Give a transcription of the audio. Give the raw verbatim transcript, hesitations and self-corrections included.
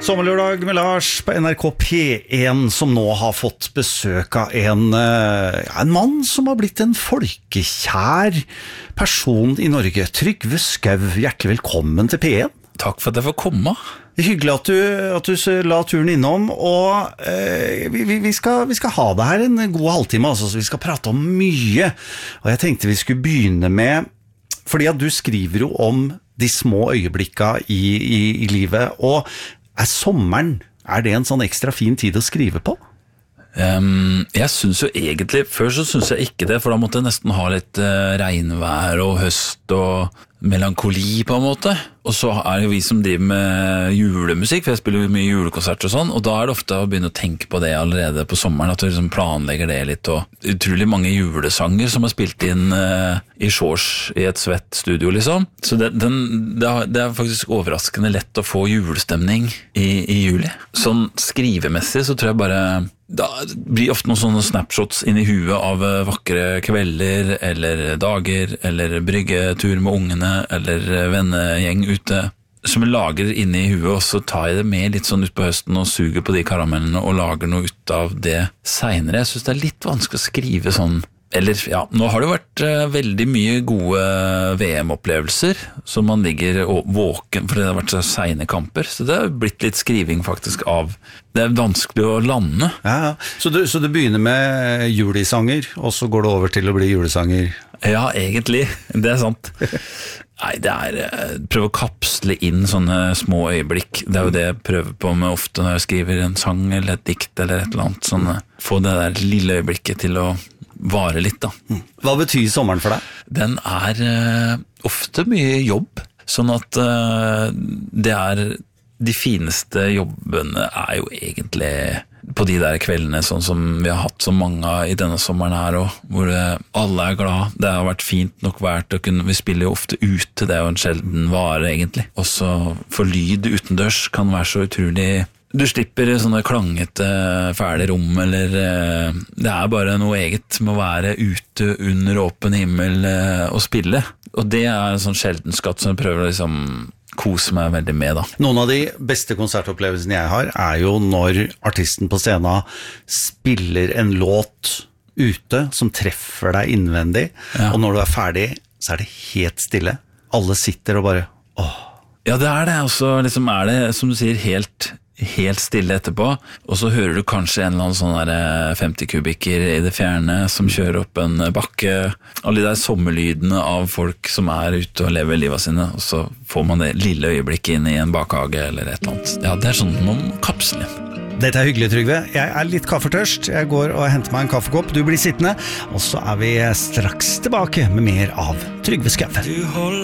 Sommerlørdag med Lars på N R K P en, som nå har fått besøk av en, en mann som har blitt en folkekjær person i Norge. Trygve Skau, hjertelig velkommen til P en. Takk for at jeg får komme. Hyggelig at du, at du la turen innom, og eh, vi, vi, skal, vi skal ha det her en god halvtime, altså, så vi skal prate om mye. Og jeg tenkte vi skulle begynne med, fordi at du skriver jo om de små øyeblikka i, i, i livet, og er sommeren, er det en sånn ekstra fin tid å skrive på? Um, jeg synes jo egentlig, før så synes jeg ikke det, for da måtte jeg nesten ha litt uh, regnvær og høst og melankoli på en måte. Og så er det jo vi som driver med julemusikk, for jeg spiller jo mye julekonserter og sånn, og da er det ofte å begynne å tenke på det allerede på sommeren, at du liksom planlegger det litt, og utrolig mange julesanger som er spilt inn uh, i shorts i et svett studio liksom. Så det, den, det, er, det er faktisk overraskende lett å få julestemning i, i juli. Sånn skrivemessig så tror jeg bare da blir ofte noen sånne snapshots inn i huet av vakre kvelder, eller dager, eller bryggetur med ungene, eller vennegjeng ute, som jeg lager inne i huet, og så tar jeg det med litt sånn ut på høsten og suger på de karamellene og lager noe ut av det senere. Jeg synes det er litt vanskelig å skrive sånn. Eller, ja, nå har det vært uh, veldig mye gode V M-opplevelser, så man ligger våken, for det har vært så sene kamper, så det har blitt litt skriving faktisk av, det er vanskelig å lande. Ja, ja. Så, du, så du begynner med julisanger, og så går det over til å bli julesanger? Ja, egentlig, det er sant. Nei, det er uh, prøve å kapsle inn sånne små øyeblikk, det er jo det jeg prøver på med ofte når jeg skriver en sang eller et dikt eller et eller annet, sånn, uh, få det der lille øyeblikket til å vare litt da. Hva betyr sommeren for deg? Den er uh, ofte mye jobb, sånn at uh, det er de fineste jobbene er jo egentlig på de der kveldene, sånn som vi har hatt så mange i denne sommeren her, og hvor uh, alle er glad. Det har vært fint nok vært å kunne, vi spiller jo ofte ute, det er jo en sjelden vare egentlig. Også for lyd utendørs kan være så utrolig. Du slipper sånne klangete, fæle rom, eller det er bare noe eget med å være ute under åpen himmel og spille. Og det er en sånn sjelden skatt som jeg prøver å liksom kose meg veldig med da. Noen av de beste konsertopplevelsene jeg har er jo når artisten på scenen spiller en låt ute som treffer deg innvendig, ja. Og når du er ferdig, så er det helt stille. Alle sitter og bare, åh. Ja, det er det, og så liksom er det, som du sier, helt helt stille etterpå, og så hører du kanskje en eller annen sånn der femti kubikker i det fjerne som kjører opp en bakke, alle de der sommerlydene av folk som er ute og lever livet sine, og så får man det lille øyeblikket inn i en bakhage eller et eller annet. Ja, det er sånn noen kapsler. Dette er hyggelig, Trygve. Jeg er litt kaffetørst. Jeg går og henter meg en kaffekopp. Du blir sittende, og så er vi straks tilbake med mer av Trygve Skau.